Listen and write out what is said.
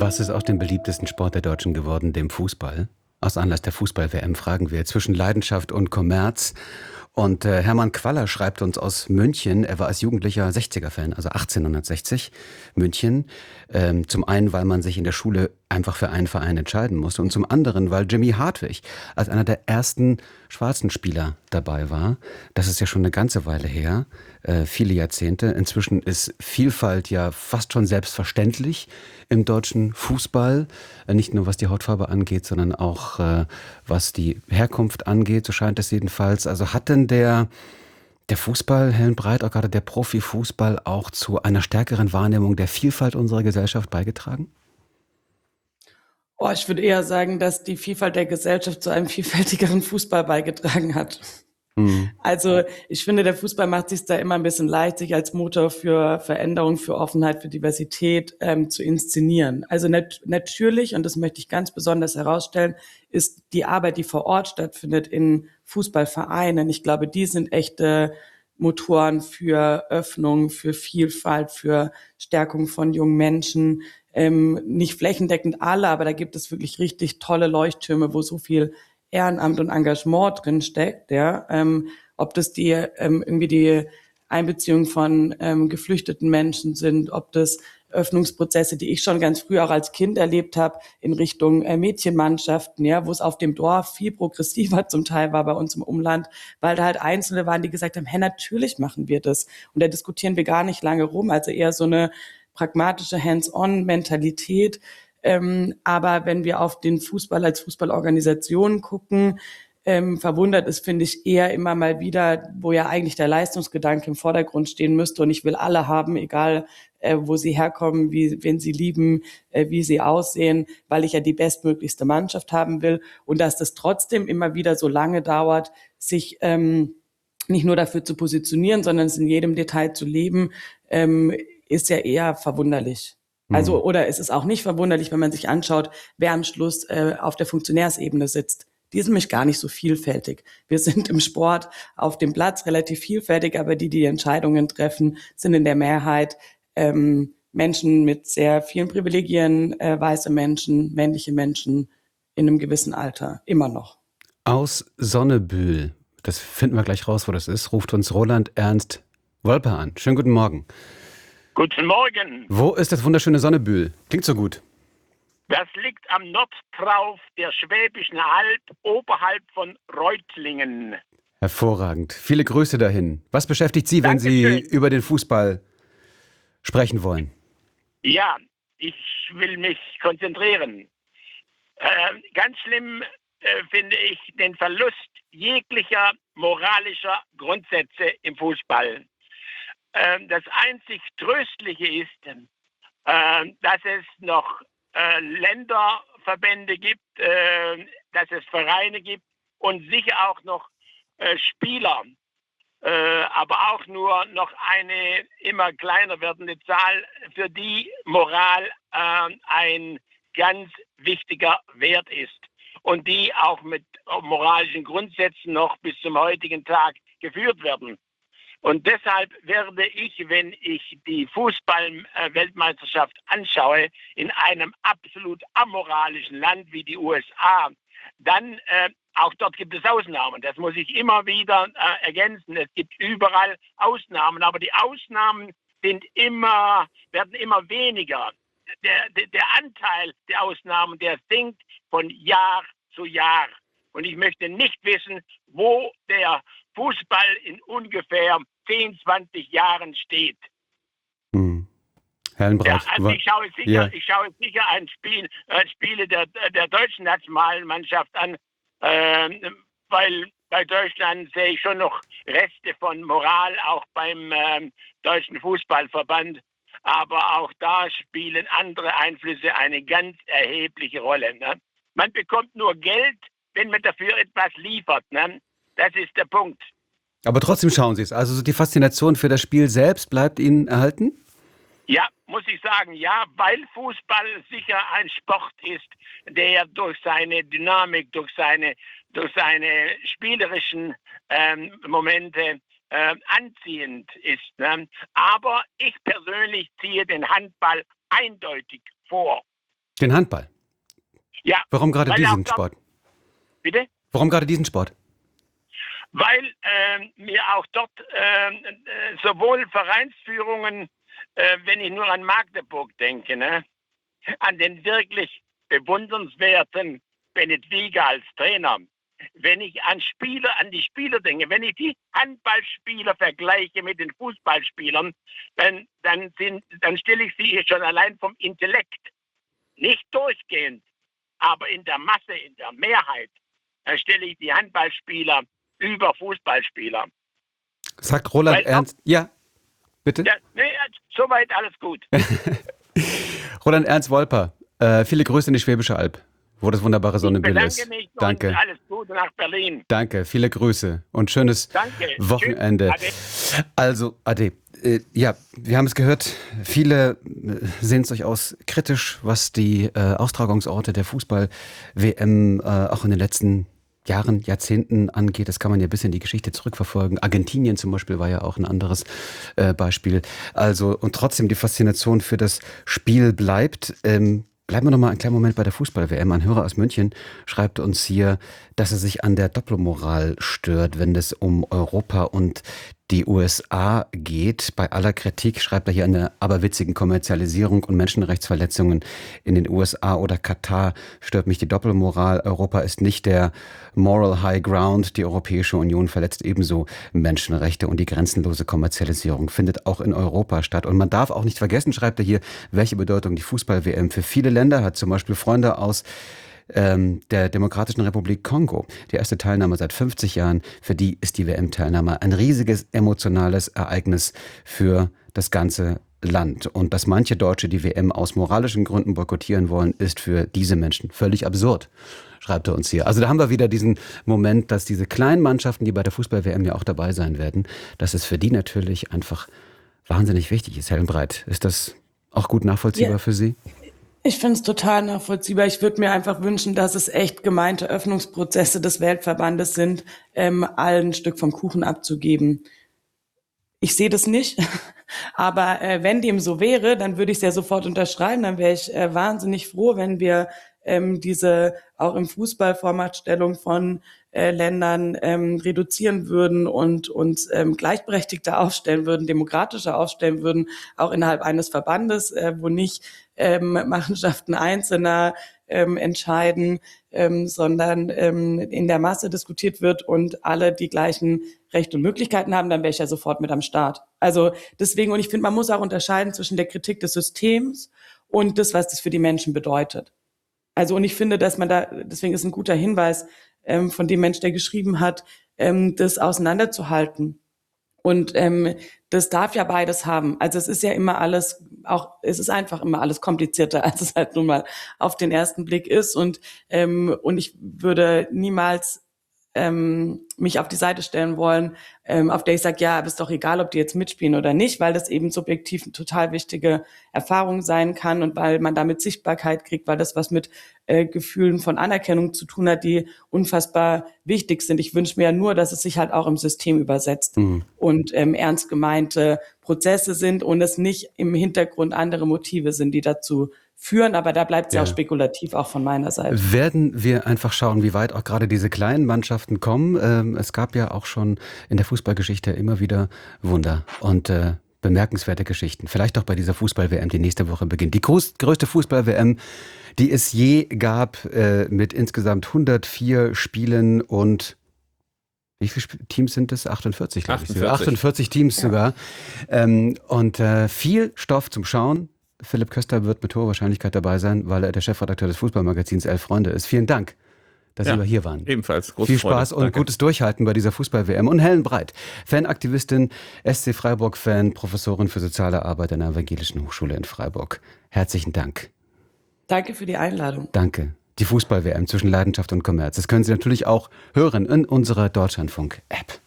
Was ist aus dem beliebtesten Sport der Deutschen geworden, dem Fußball? Aus Anlass der Fußball-WM fragen wir zwischen Leidenschaft und Kommerz. Und Hermann Qualler schreibt uns aus München, er war als Jugendlicher 60er-Fan, also 1860, München. Zum einen, weil man sich in der Schule einfach für einen Verein entscheiden musste und zum anderen, weil Jimmy Hartwig als einer der ersten schwarzen Spieler dabei war. Das ist ja schon eine ganze Weile her, viele Jahrzehnte. Inzwischen ist Vielfalt ja fast schon selbstverständlich im deutschen Fußball. Nicht nur was die Hautfarbe angeht, sondern auch was die Herkunft angeht, so scheint es jedenfalls. Also hat denn der Fußball, Helen Breit, auch gerade der Profifußball, auch zu einer stärkeren Wahrnehmung der Vielfalt unserer Gesellschaft beigetragen? Oh, ich würde eher sagen, dass die Vielfalt der Gesellschaft zu einem vielfältigeren Fußball beigetragen hat. Mhm. Also ich finde, der Fußball macht sich da immer ein bisschen leicht, sich als Motor für Veränderung, für Offenheit, für Diversität zu inszenieren. Also natürlich, und das möchte ich ganz besonders herausstellen, ist die Arbeit, die vor Ort stattfindet in Fußballvereinen. Ich glaube, die sind echte Motoren für Öffnung, für Vielfalt, für Stärkung von jungen Menschen. Nicht flächendeckend alle, aber da gibt es wirklich richtig tolle Leuchttürme, wo so viel Ehrenamt und Engagement drin steckt, ja, ob das die irgendwie die Einbeziehung von geflüchteten Menschen sind, ob das Öffnungsprozesse, die ich schon ganz früh auch als Kind erlebt habe, in Richtung Mädchenmannschaften, ja, wo es auf dem Dorf viel progressiver zum Teil war bei uns im Umland, weil da halt Einzelne waren, die gesagt haben, hey, natürlich machen wir das. Und da diskutieren wir gar nicht lange rum, also eher so eine pragmatische Hands-on-Mentalität. Aber wenn wir auf den Fußball als Fußballorganisation gucken, verwundert es, finde ich, eher immer mal wieder, wo ja eigentlich der Leistungsgedanke im Vordergrund stehen müsste. Und ich will alle haben, egal wo sie herkommen, wen sie lieben, wie sie aussehen, weil ich ja die bestmöglichste Mannschaft haben will. Und dass das trotzdem immer wieder so lange dauert, sich nicht nur dafür zu positionieren, sondern es in jedem Detail zu leben, ist ja eher verwunderlich. Mhm. Also, oder es ist auch nicht verwunderlich, wenn man sich anschaut, wer am Schluss auf der Funktionärsebene sitzt. Die ist nämlich gar nicht so vielfältig. Wir sind im Sport auf dem Platz relativ vielfältig, aber die Entscheidungen treffen, sind in der Mehrheit Menschen mit sehr vielen Privilegien, weiße Menschen, männliche Menschen in einem gewissen Alter, immer noch. Aus Sonnebühl, das finden wir gleich raus, wo das ist, ruft uns Roland Ernst Wolper an. Schönen guten Morgen. Guten Morgen. Wo ist das wunderschöne Sonnebühl? Klingt so gut. Das liegt am Nordtrauf der Schwäbischen Alb, oberhalb von Reutlingen. Hervorragend. Viele Grüße dahin. Was beschäftigt Sie, wenn Sie Dankeschön. über den Fußball sprechen wollen? Ja, ich will mich konzentrieren. Ganz schlimm finde ich den Verlust jeglicher moralischer Grundsätze im Fußball. Das einzig Tröstliche ist, dass es noch Länderverbände gibt, dass es Vereine gibt und sicher auch noch Spieler, aber auch nur noch eine immer kleiner werdende Zahl, für die Moral ein ganz wichtiger Wert ist und die auch mit moralischen Grundsätzen noch bis zum heutigen Tag geführt werden. Und deshalb werde ich, wenn ich die Fußball-Weltmeisterschaft anschaue, in einem absolut amoralischen Land wie die USA, dann auch dort gibt es Ausnahmen. Das muss ich immer wieder ergänzen. Es gibt überall Ausnahmen, aber die Ausnahmen werden immer weniger. Der Anteil der Ausnahmen, der sinkt von Jahr zu Jahr. Und ich möchte nicht wissen, wo der Fußball in ungefähr 10, 20 Jahren steht. Hm. Herrenbreit. Ja, also ich schaue sicher Spiele der deutschen Nationalmannschaft an, weil bei Deutschland sehe ich schon noch Reste von Moral, auch beim Deutschen Fußballverband. Aber auch da spielen andere Einflüsse eine ganz erhebliche Rolle. Ne? Man bekommt nur Geld, wenn man dafür etwas liefert. Ne? Das ist der Punkt. Aber trotzdem schauen Sie es. Also die Faszination für das Spiel selbst bleibt Ihnen erhalten? Ja, muss ich sagen, ja, weil Fußball sicher ein Sport ist, der durch seine Dynamik, durch seine spielerischen Momente anziehend ist. Ne? Aber ich persönlich ziehe den Handball eindeutig vor. Den Handball. Ja. Warum gerade weil diesen auch dort- Sport? Bitte? Warum gerade diesen Sport? Weil mir auch dort sowohl Vereinsführungen, wenn ich nur an Magdeburg denke, ne, an den wirklich bewundernswerten Bennett Wieger als Trainer, wenn ich an die Spieler denke, wenn ich die Handballspieler vergleiche mit den Fußballspielern, dann stelle ich sie schon allein vom Intellekt, nicht durchgehend, aber in der Masse, in der Mehrheit, stelle ich die Handballspieler über Fußballspieler. Sagt Roland Weil Ernst. Ja, bitte? Ja, nee, soweit alles gut. Roland Ernst Wolper, viele Grüße in die Schwäbische Alb, wo das wunderbare Sonnenbild Ich ist. bedanke mich Danke. und alles Gute nach Berlin. Danke, viele Grüße und schönes Danke. Wochenende. Tschüss. Ade. Also, Ade, ja, wir haben es gehört, viele sehen es durchaus kritisch, was die Austragungsorte der Fußball-WM auch in den letzten Jahren, Jahrzehnten angeht. Das kann man ja bis in die Geschichte zurückverfolgen. Argentinien zum Beispiel war ja auch ein anderes Beispiel. Also, und trotzdem die Faszination für das Spiel bleibt. Bleiben wir noch mal einen kleinen Moment bei der Fußball-WM. Ein Hörer aus München schreibt uns hier, dass er sich an der Doppelmoral stört, wenn es um Europa und die USA geht. Bei aller Kritik schreibt er hier an der aberwitzigen Kommerzialisierung und Menschenrechtsverletzungen in den USA oder Katar stört mich die Doppelmoral. Europa ist nicht der Moral High Ground. Die Europäische Union verletzt ebenso Menschenrechte und die grenzenlose Kommerzialisierung findet auch in Europa statt. Und man darf auch nicht vergessen, schreibt er hier, welche Bedeutung die Fußball-WM für viele Länder hat. Zum Beispiel Freunde aus der Demokratischen Republik Kongo, die erste Teilnahme seit 50 Jahren. Für die ist die WM-Teilnahme ein riesiges emotionales Ereignis für das ganze Land. Und dass manche Deutsche die WM aus moralischen Gründen boykottieren wollen, ist für diese Menschen völlig absurd, schreibt er uns hier. Also da haben wir wieder diesen Moment, dass diese kleinen Mannschaften, die bei der Fußball-WM ja auch dabei sein werden, dass es für die natürlich einfach wahnsinnig wichtig ist. Helen Breit, ist das auch gut nachvollziehbar für Sie? Ich finde es total nachvollziehbar. Ich würde mir einfach wünschen, dass es echt gemeinte Öffnungsprozesse des Weltverbandes sind, allen ein Stück vom Kuchen abzugeben. Ich sehe das nicht, aber wenn dem so wäre, dann würde ich es ja sofort unterschreiben. Dann wäre ich wahnsinnig froh, wenn wir diese auch im Fußball Vormachtstellung von Ländern reduzieren würden und uns gleichberechtigter aufstellen würden, demokratischer aufstellen würden, auch innerhalb eines Verbandes, wo nicht Machenschaften Einzelner entscheiden, sondern in der Masse diskutiert wird und alle die gleichen Rechte und Möglichkeiten haben, dann wäre ich ja sofort mit am Start. Also deswegen, und ich finde, man muss auch unterscheiden zwischen der Kritik des Systems und das, was das für die Menschen bedeutet. Also, und ich finde, dass man da, deswegen ist ein guter Hinweis von dem Mensch, der geschrieben hat, das auseinanderzuhalten. Und das darf ja beides haben. Also es ist ja immer alles, auch es ist einfach immer alles komplizierter, als es halt nun mal auf den ersten Blick ist. Und ich würde niemals mich auf die Seite stellen wollen, auf der ich sage, ja, aber ist doch egal, ob die jetzt mitspielen oder nicht, weil das eben subjektiv eine total wichtige Erfahrung sein kann und weil man damit Sichtbarkeit kriegt, weil das was mit Gefühlen von Anerkennung zu tun hat, die unfassbar wichtig sind. Ich wünsche mir ja nur, dass es sich halt auch im System übersetzt und ernst gemeinte Prozesse sind und es nicht im Hintergrund andere Motive sind, die dazu führen, aber da bleibt es ja auch spekulativ, auch von meiner Seite. Werden wir einfach schauen, wie weit auch gerade diese kleinen Mannschaften kommen. Es gab ja auch schon in der Fußballgeschichte immer wieder Wunder und bemerkenswerte Geschichten. Vielleicht auch bei dieser Fußball-WM, die nächste Woche beginnt. Die größte Fußball-WM, die es je gab, mit insgesamt 104 Spielen und wie viele Teams sind es? 48, glaube ich. 48 Teams sogar. Und viel Stoff zum Schauen. Philipp Köster wird mit hoher Wahrscheinlichkeit dabei sein, weil er der Chefredakteur des Fußballmagazins Elf Freunde ist. Vielen Dank, dass Sie hier waren. Ebenfalls. Große Viel Spaß Freude. und gutes Durchhalten bei dieser Fußball-WM. Und Helen Breit, Fanaktivistin, SC Freiburg-Fan, Professorin für soziale Arbeit an der Evangelischen Hochschule in Freiburg. Herzlichen Dank. Danke für die Einladung. Danke. Die Fußball-WM zwischen Leidenschaft und Kommerz. Das können Sie natürlich auch hören in unserer Deutschlandfunk-App.